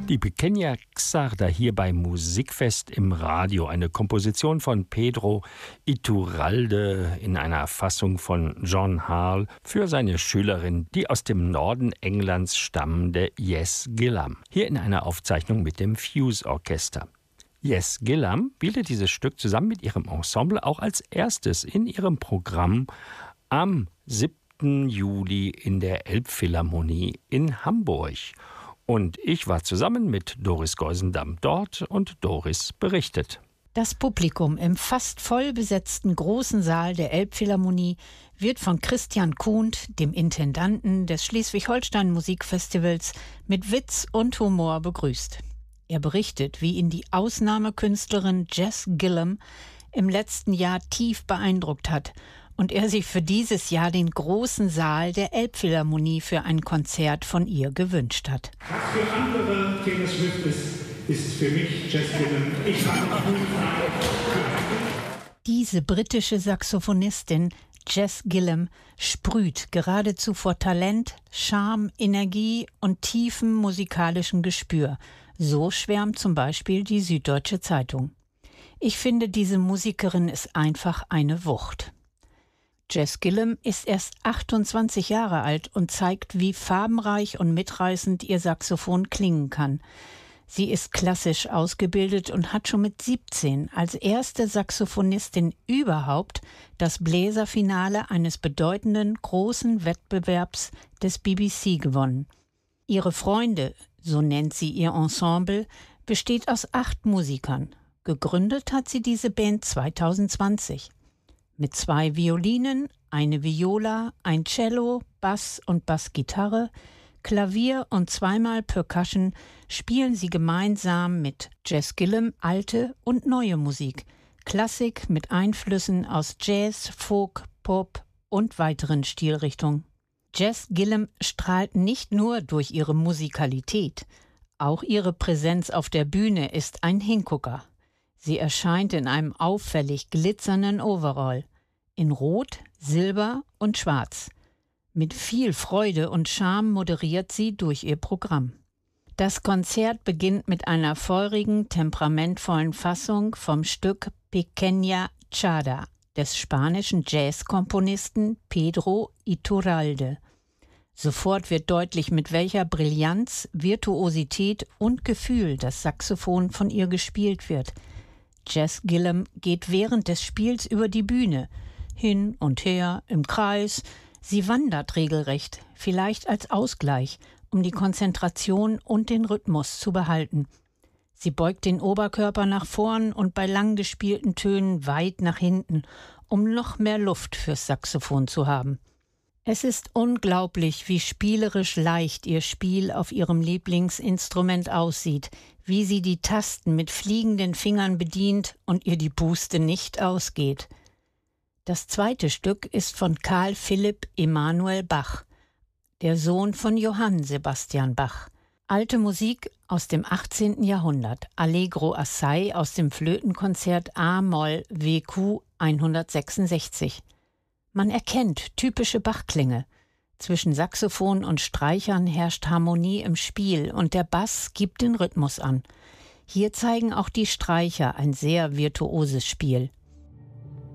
Die Pequeña Xarda hier beim Musikfest im Radio. Eine Komposition von Pedro Iturralde in einer Fassung von John Harle für seine Schülerin, die aus dem Norden Englands stammende Yes Gillam. Hier in einer Aufzeichnung mit dem Fuse Orchester. Yes Gillam bietet dieses Stück zusammen mit ihrem Ensemble auch als erstes in ihrem Programm am 7. Juli in der Elbphilharmonie in Hamburg. Und ich war zusammen mit Doris Geusendamm dort und Doris berichtet. Das Publikum im fast voll besetzten großen Saal der Elbphilharmonie wird von Christian Kuhnt, dem Intendanten des Schleswig-Holstein Musikfestivals, mit Witz und Humor begrüßt. Er berichtet, wie ihn die Ausnahmekünstlerin Jess Gillam im letzten Jahr tief beeindruckt hat und er sich für dieses Jahr den großen Saal der Elbphilharmonie für ein Konzert von ihr gewünscht hat. Was für andere Taylor Swift ist für mich Jess Gillam. Ich fand Diese britische Saxophonistin Jess Gillam sprüht geradezu vor Talent, Charme, Energie und tiefem musikalischen Gespür. So schwärmt zum Beispiel die Süddeutsche Zeitung. Ich finde, diese Musikerin ist einfach eine Wucht. Jess Gillam ist erst 28 Jahre alt und zeigt, wie farbenreich und mitreißend ihr Saxophon klingen kann. Sie ist klassisch ausgebildet und hat schon mit 17 als erste Saxophonistin überhaupt das Bläserfinale eines bedeutenden großen Wettbewerbs des BBC gewonnen. Ihre Freunde, so nennt sie ihr Ensemble, besteht aus 8 Musikern. Gegründet hat sie diese Band 2020. Mit 2 Violinen, eine Viola, ein Cello, Bass und Bassgitarre, Klavier und 2-mal Percussion spielen sie gemeinsam mit Jess Gillam alte und neue Musik, Klassik mit Einflüssen aus Jazz, Folk, Pop und weiteren Stilrichtungen. Jess Gillam strahlt nicht nur durch ihre Musikalität, auch ihre Präsenz auf der Bühne ist ein Hingucker. Sie erscheint in einem auffällig glitzernden Overall, in Rot, Silber und Schwarz. Mit viel Freude und Charme moderiert sie durch ihr Programm. Das Konzert beginnt mit einer feurigen, temperamentvollen Fassung vom Stück Pequeña Xarda des spanischen Jazzkomponisten Pedro Iturralde. Sofort wird deutlich, mit welcher Brillanz, Virtuosität und Gefühl das Saxophon von ihr gespielt wird. Jess Gillam geht während des Spiels über die Bühne, hin und her, im Kreis. Sie wandert regelrecht, vielleicht als Ausgleich, um die Konzentration und den Rhythmus zu behalten. Sie beugt den Oberkörper nach vorn und bei lang gespielten Tönen weit nach hinten, um noch mehr Luft fürs Saxophon zu haben. Es ist unglaublich, wie spielerisch leicht ihr Spiel auf ihrem Lieblingsinstrument aussieht, wie sie die Tasten mit fliegenden Fingern bedient und ihr die Puste nicht ausgeht. Das zweite Stück ist von Carl Philipp Emanuel Bach, der Sohn von Johann Sebastian Bach. Alte Musik aus dem 18. Jahrhundert, Allegro assai aus dem Flötenkonzert A-Moll WQ 166. Man erkennt typische Bachklänge. Zwischen Saxophon und Streichern herrscht Harmonie im Spiel und der Bass gibt den Rhythmus an. Hier zeigen auch die Streicher ein sehr virtuoses Spiel.